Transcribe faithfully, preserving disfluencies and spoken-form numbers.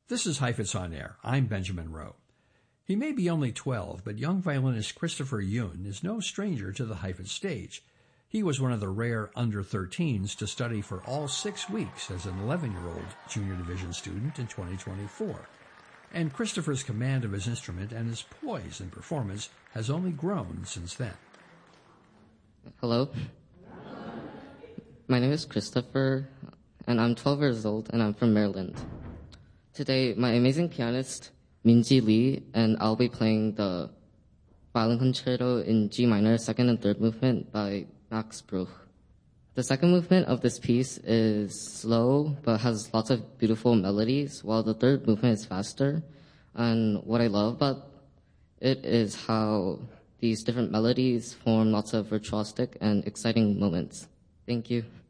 This is Heifetz on Air. I'm Benjamin Rowe. He may be only twelve, but young violinist Christopher Yoon is no stranger to the Heifetz stage. He was one of the rare under thirteens to study for all six weeks as an eleven-year-old junior division student in twenty twenty-four. And Christopher's command of his instrument and his poise and performance has only grown since then. Hello. My name is Christopher, and I'm twelve years old, and I'm from Maryland. Today, my amazing pianist, Minji Lee, and I'll be playing the violin concerto in G minor, second and third movement by Max Bruch. The second movement of this piece is slow, but has lots of beautiful melodies, while the third movement is faster. And what I love about it is how these different melodies form lots of virtuosic and exciting moments. Thank you.